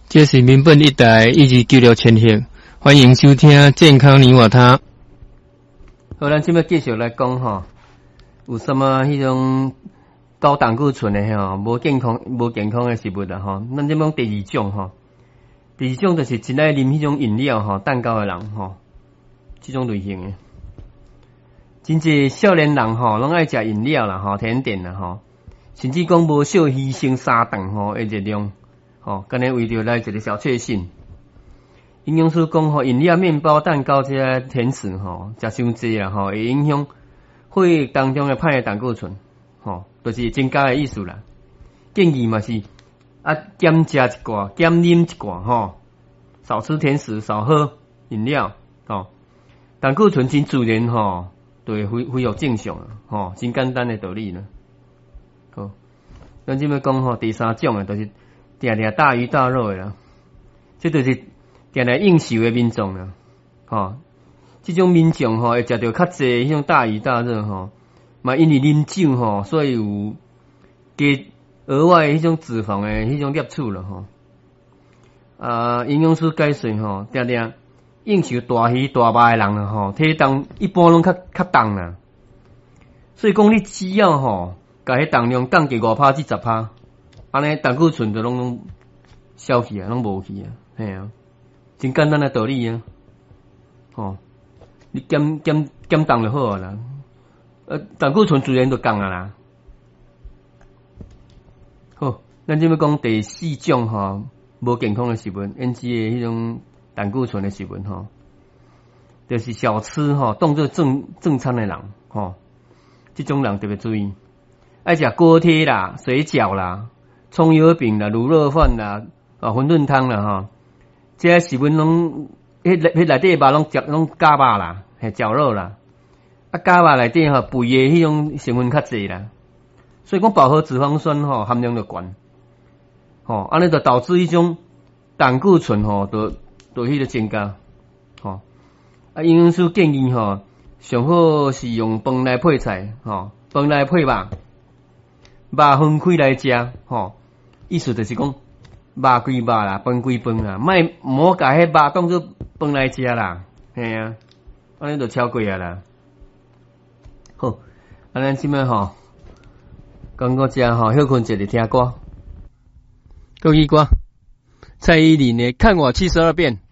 这是民本一台1296千赫，欢迎收听健康你我他。好，咱今麦继续来讲吼，有什么迄种高胆固醇的吼，无健康的食物啦吼。咱这讲第二种吼，第二种就是真爱啉迄种饮料吼，蛋糕的人吼，这种类型的。真济少年人吼，拢爱食饮料啦吼，甜点啦吼，甚至讲无少牺牲3顿吼的热量。哦，干呢为着来一个小确幸。营养师讲吼，饮料、面包、蛋糕这些甜食吼，食伤济啦吼，会影响血液当中的歹的胆固醇，吼，就是增加的意思啦。建议嘛是减食一寡，减啉一寡吼，少吃甜食，少喝饮料，吼，胆固醇真自然吼，就会恢复正常啊，吼，真简单的道理呢。好，咱即要讲吼，第三种的就是定定大鱼大肉的啦，这就是定定应酬的民众啦，吼，这种民众吼会食到较济迄种大鱼大肉吼，嘛因为啉酒吼，所以有加额外迄种脂肪的迄种摄取了吼。营养师解释吼，定定应酬大鱼大肉的人啦吼，体重一般拢较重啦，所以讲你只要吼，甲迄重量降低5%至10%。安尼胆固醇就拢消去啊，拢无去啊，嘿啊，真简单的道理啊，吼，你减重就好啊啦，胆固醇自然就降啊啦。好，咱即要讲第四种吼，无健康的食物，引起的迄种胆固醇的食物吼，就是小吃吼，当做正餐的人吼，这种人特别注意，爱食锅贴啦、水饺啦。葱油饼啦、卤肉饭啦、馄饨汤啦吼，这些食物拢迄内底肉拢假肉啦，系绞肉啦，假肉内底吼肥的迄种成分较济啦，所以讲饱和脂肪酸吼含量就悬，吼，安尼就导致迄种胆固醇吼就迄个增加，吼，营养师建议吼，上好是用饭来配菜，吼，饭来配肉，肉分开来食，吼。意思就是讲，肉归肉啦，饭归饭啦，莫甲迄肉当做饭来食啦，嘿啊，安尼就超过啊啦。好，咱即摆吼，讲到这吼，休困一下听歌，国语歌，蔡依林的《看我72遍》。